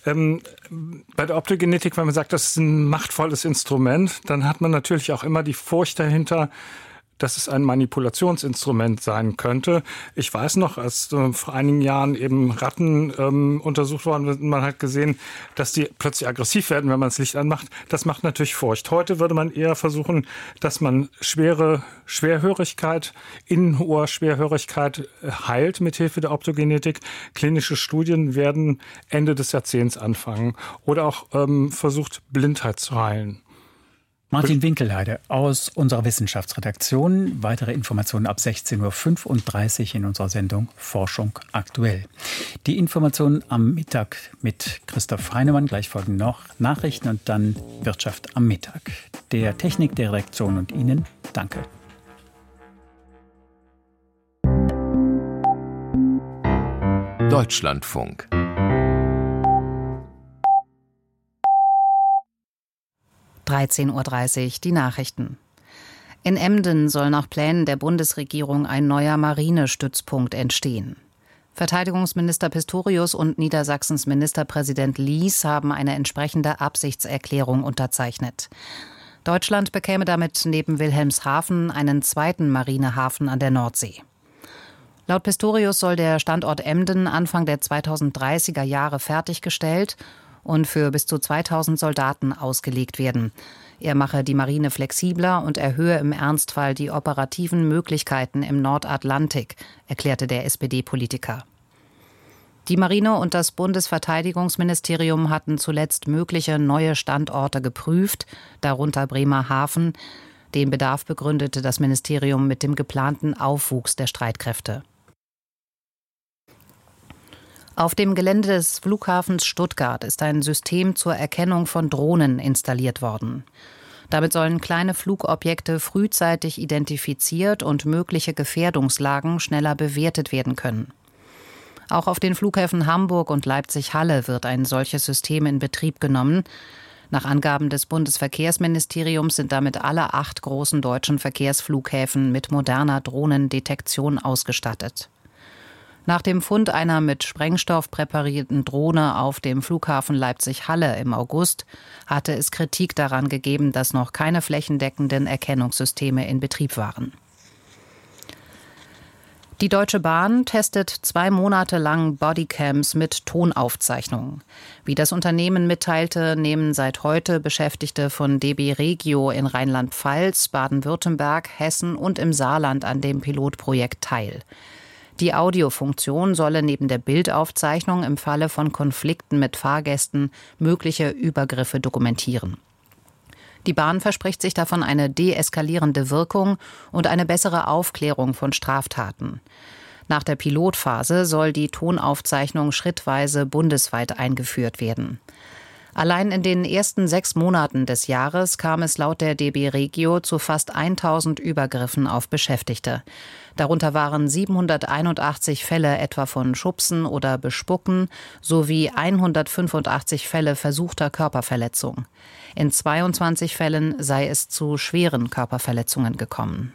bei der Optogenetik, wenn man sagt, das ist ein machtvolles Instrument, dann hat man natürlich auch immer die Furcht dahinter, dass es ein Manipulationsinstrument sein könnte. Ich weiß noch, als vor einigen Jahren eben Ratten untersucht worden sind, man hat gesehen, dass die plötzlich aggressiv werden, wenn man das Licht anmacht. Das macht natürlich Furcht. Heute würde man eher versuchen, dass man Schwerhörigkeit, Innenohrschwerhörigkeit heilt mit Hilfe der Optogenetik. Klinische Studien werden Ende des Jahrzehnts anfangen oder auch versucht, Blindheit zu heilen. Martin Winkelheide aus unserer Wissenschaftsredaktion. Weitere Informationen ab 16.35 Uhr in unserer Sendung Forschung aktuell. Die Informationen am Mittag mit Christoph Heinemann. Gleich folgen noch Nachrichten und dann Wirtschaft am Mittag. Der Technik, der Redaktion und Ihnen danke. Deutschlandfunk. (13:30 Uhr) die Nachrichten. In Emden soll nach Plänen der Bundesregierung ein neuer Marinestützpunkt entstehen. Verteidigungsminister Pistorius und Niedersachsens Ministerpräsident Lies haben eine entsprechende Absichtserklärung unterzeichnet. Deutschland bekäme damit neben Wilhelmshaven einen zweiten Marinehafen an der Nordsee. Laut Pistorius soll der Standort Emden Anfang der 2030er Jahre fertiggestellt und für bis zu 2000 Soldaten ausgelegt werden. Er mache die Marine flexibler und erhöhe im Ernstfall die operativen Möglichkeiten im Nordatlantik, erklärte der SPD-Politiker. Die Marine und das Bundesverteidigungsministerium hatten zuletzt mögliche neue Standorte geprüft, darunter Bremerhaven. Den Bedarf begründete das Ministerium mit dem geplanten Aufwuchs der Streitkräfte. Auf dem Gelände des Flughafens Stuttgart ist ein System zur Erkennung von Drohnen installiert worden. Damit sollen kleine Flugobjekte frühzeitig identifiziert und mögliche Gefährdungslagen schneller bewertet werden können. Auch auf den Flughäfen Hamburg und Leipzig-Halle wird ein solches System in Betrieb genommen. Nach Angaben des Bundesverkehrsministeriums sind damit alle 8 großen deutschen Verkehrsflughäfen mit moderner Drohnendetektion ausgestattet. Nach dem Fund einer mit Sprengstoff präparierten Drohne auf dem Flughafen Leipzig-Halle im August hatte es Kritik daran gegeben, dass noch keine flächendeckenden Erkennungssysteme in Betrieb waren. Die Deutsche Bahn testet 2 Monate lang Bodycams mit Tonaufzeichnungen. Wie das Unternehmen mitteilte, nehmen seit heute Beschäftigte von DB Regio in Rheinland-Pfalz, Baden-Württemberg, Hessen und im Saarland an dem Pilotprojekt teil. Die Audiofunktion solle neben der Bildaufzeichnung im Falle von Konflikten mit Fahrgästen mögliche Übergriffe dokumentieren. Die Bahn verspricht sich davon eine deeskalierende Wirkung und eine bessere Aufklärung von Straftaten. Nach der Pilotphase soll die Tonaufzeichnung schrittweise bundesweit eingeführt werden. Allein in den ersten 6 Monaten des Jahres kam es laut der DB Regio zu fast 1000 Übergriffen auf Beschäftigte. Darunter waren 781 Fälle etwa von Schubsen oder Bespucken sowie 185 Fälle versuchter Körperverletzung. In 22 Fällen sei es zu schweren Körperverletzungen gekommen.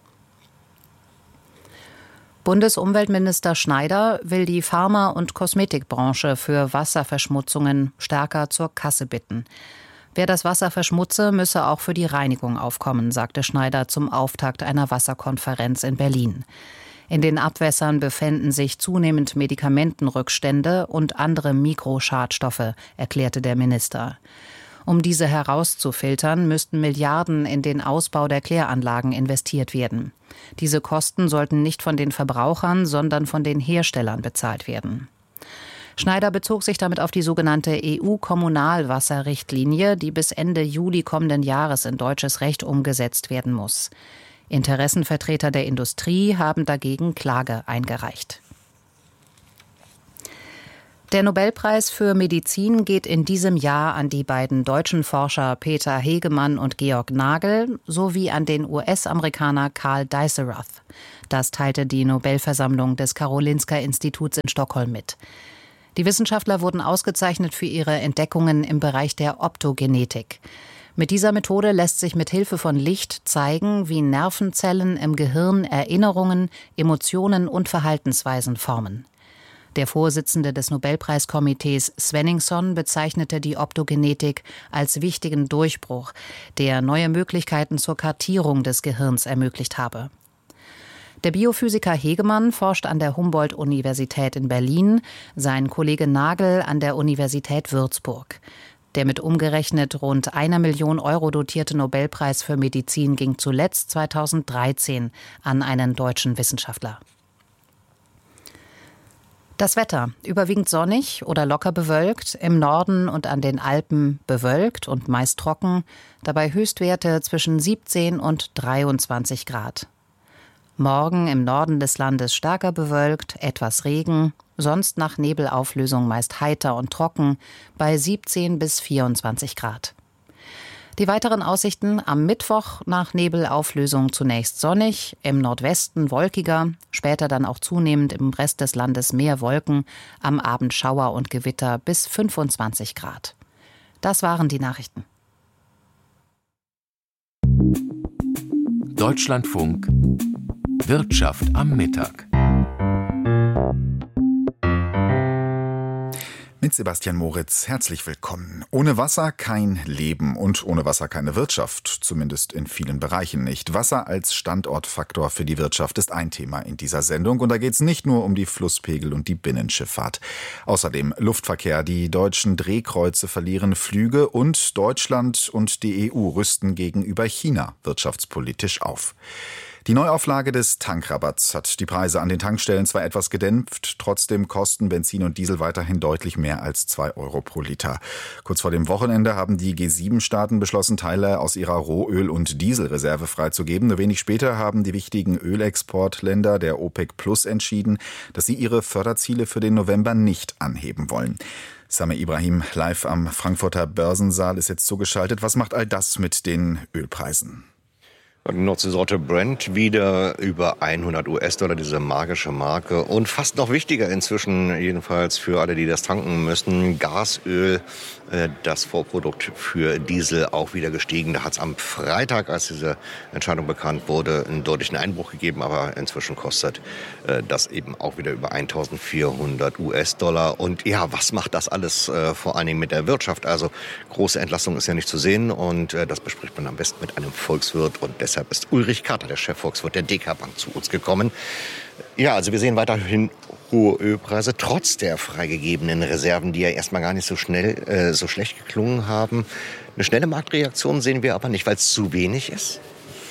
Bundesumweltminister Schneider will die Pharma- und Kosmetikbranche für Wasserverschmutzungen stärker zur Kasse bitten. Wer das Wasser verschmutze, müsse auch für die Reinigung aufkommen, sagte Schneider zum Auftakt einer Wasserkonferenz in Berlin. In den Abwässern befänden sich zunehmend Medikamentenrückstände und andere Mikroschadstoffe, erklärte der Minister. Um diese herauszufiltern, müssten Milliarden in den Ausbau der Kläranlagen investiert werden. Diese Kosten sollten nicht von den Verbrauchern, sondern von den Herstellern bezahlt werden. Schneider bezog sich damit auf die sogenannte EU-Kommunalwasserrichtlinie, die bis Ende Juli kommenden Jahres in deutsches Recht umgesetzt werden muss. Interessenvertreter der Industrie haben dagegen Klage eingereicht. Der Nobelpreis für Medizin geht in diesem Jahr an die beiden deutschen Forscher Peter Hegemann und Georg Nagel sowie an den US-Amerikaner Karl Dijsselrath. Das teilte die Nobelversammlung des Karolinska-Instituts in Stockholm mit. Die Wissenschaftler wurden ausgezeichnet für ihre Entdeckungen im Bereich der Optogenetik. Mit dieser Methode lässt sich mit Hilfe von Licht zeigen, wie Nervenzellen im Gehirn Erinnerungen, Emotionen und Verhaltensweisen formen. Der Vorsitzende des Nobelpreiskomitees Svenningsson bezeichnete die Optogenetik als wichtigen Durchbruch, der neue Möglichkeiten zur Kartierung des Gehirns ermöglicht habe. Der Biophysiker Hegemann forscht an der Humboldt-Universität in Berlin, sein Kollege Nagel an der Universität Würzburg. Der mit umgerechnet rund 1 Million Euro dotierte Nobelpreis für Medizin ging zuletzt 2013 an einen deutschen Wissenschaftler. Das Wetter: überwiegend sonnig oder locker bewölkt, im Norden und an den Alpen bewölkt und meist trocken, dabei Höchstwerte zwischen 17 und 23 Grad. Morgen im Norden des Landes stärker bewölkt, etwas Regen, sonst nach Nebelauflösung meist heiter und trocken, bei 17 bis 24 Grad. Die weiteren Aussichten: am Mittwoch nach Nebelauflösung zunächst sonnig, im Nordwesten wolkiger, später dann auch zunehmend im Rest des Landes mehr Wolken, am Abend Schauer und Gewitter bis 25 Grad. Das waren die Nachrichten. Deutschlandfunk Wirtschaft am Mittag. Mit Sebastian Moritz, herzlich willkommen. Ohne Wasser kein Leben und ohne Wasser keine Wirtschaft, zumindest in vielen Bereichen nicht. Wasser als Standortfaktor für die Wirtschaft ist ein Thema in dieser Sendung und da geht es nicht nur um die Flusspegel und die Binnenschifffahrt. Außerdem Luftverkehr, die deutschen Drehkreuze verlieren Flüge und Deutschland und die EU rüsten gegenüber China wirtschaftspolitisch auf. Die Neuauflage des Tankrabatts hat die Preise an den Tankstellen zwar etwas gedämpft, trotzdem kosten Benzin und Diesel weiterhin deutlich mehr als 2 Euro pro Liter. Kurz vor dem Wochenende haben die G7-Staaten beschlossen, Teile aus ihrer Rohöl- und Dieselreserve freizugeben. Nur wenig später haben die wichtigen Ölexportländer der OPEC Plus entschieden, dass sie ihre Förderziele für den November nicht anheben wollen. Sameh Ibrahim live am Frankfurter Börsensaal ist jetzt zugeschaltet. Was macht all das mit den Ölpreisen? Die Nordseesorte Brent wieder über 100 US-Dollar, diese magische Marke. Und fast noch wichtiger inzwischen, jedenfalls für alle, die das tanken müssen, Gasöl, das Vorprodukt für Diesel, auch wieder gestiegen. Da hat es am Freitag, als diese Entscheidung bekannt wurde, einen deutlichen Einbruch gegeben. Aber inzwischen kostet das eben auch wieder über 1.400 US-Dollar. Und ja, was macht das alles vor allen Dingen mit der Wirtschaft? Also große Entlastung ist ja nicht zu sehen. Und das bespricht man am besten mit einem Volkswirt. Und deshalb ist Ulrich Kater, der Chefvolkswirt der DK Bank, zu uns gekommen. Ja, also wir sehen weiterhin hohe Ölpreise, trotz der freigegebenen Reserven, die ja erstmal gar nicht so schnell, so schlecht geklungen haben. Eine schnelle Marktreaktion sehen wir aber nicht, weil es zu wenig ist.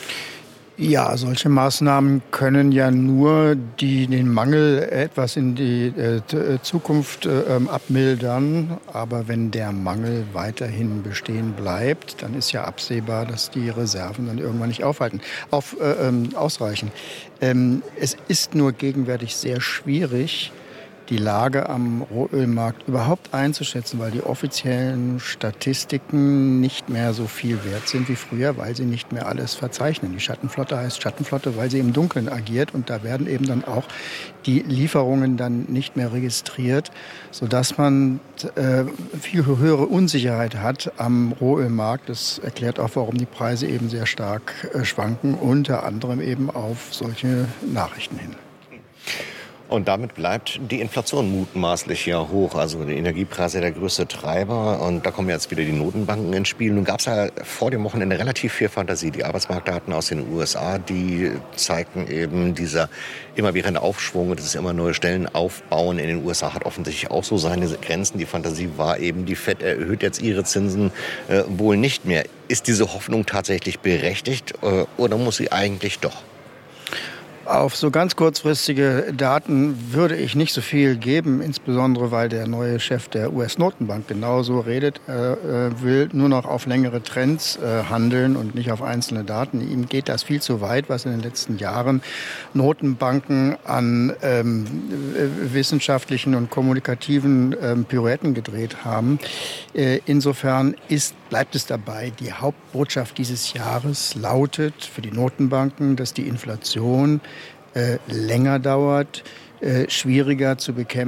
Ja, solche Maßnahmen können ja nur den Mangel etwas in die Zukunft abmildern. Aber wenn der Mangel weiterhin bestehen bleibt, dann ist ja absehbar, dass die Reserven dann irgendwann nicht ausreichen. Es ist nur gegenwärtig sehr schwierig, die Lage am Rohölmarkt überhaupt einzuschätzen, weil die offiziellen Statistiken nicht mehr so viel wert sind wie früher, weil sie nicht mehr alles verzeichnen. Die Schattenflotte heißt Schattenflotte, weil sie im Dunkeln agiert und da werden eben dann auch die Lieferungen dann nicht mehr registriert, sodass man viel höhere Unsicherheit hat am Rohölmarkt. Das erklärt auch, warum die Preise eben sehr stark schwanken, unter anderem eben auf solche Nachrichten hin. Und damit bleibt die Inflation mutmaßlich ja hoch. Also die Energiepreise der größte Treiber. Und da kommen jetzt wieder die Notenbanken ins Spiel. Nun gab es ja vor dem Wochenende relativ viel Fantasie. Die Arbeitsmarktdaten aus den USA, die zeigten eben dieser immerwährende Aufschwung und dieses immer neue Stellen aufbauen in den USA hat offensichtlich auch so seine Grenzen. Die Fantasie war eben, die Fed erhöht jetzt ihre Zinsen wohl nicht mehr. Ist diese Hoffnung tatsächlich berechtigt oder muss sie eigentlich doch? Auf so ganz kurzfristige Daten würde ich nicht so viel geben, insbesondere weil der neue Chef der US-Notenbank genauso redet. Er will nur noch auf längere Trends handeln und nicht auf einzelne Daten. Ihm geht das viel zu weit, was in den letzten Jahren Notenbanken an wissenschaftlichen und kommunikativen Pirouetten gedreht haben. Insofern bleibt es dabei, die Hauptbotschaft dieses Jahres lautet für die Notenbanken, dass die Inflation länger dauert, schwieriger zu bekämpfen